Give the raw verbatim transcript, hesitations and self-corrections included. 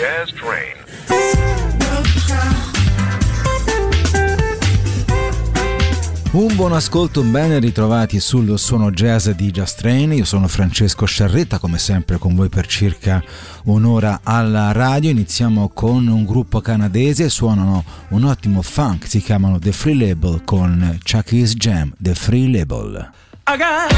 Jazz Train. Un buon ascolto, ben ritrovati sul suono jazz di Jazz Train. Io sono Francesco Sciarretta, come sempre con voi per circa un'ora alla radio. Iniziamo con un gruppo canadese, suonano un ottimo funk, si chiamano The Free Label con Chucky's Jam, The Free Label. I got